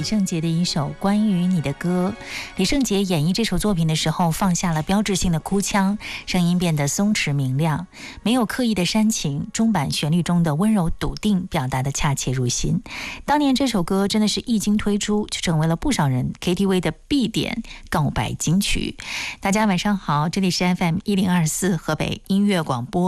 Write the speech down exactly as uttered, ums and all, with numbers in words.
李圣杰的一首《关于你的歌》。李圣杰演绎这首作品的时候，放下了标志性的哭腔，声音变得松弛明亮，没有刻意的煽情，中版旋律中的温柔笃定表达的恰切入心。当年这首歌真的是一经推出，就成为了不少人 K T V 的必点告白金曲。大家晚上好，这里是 F M 一零二四河北音乐广播。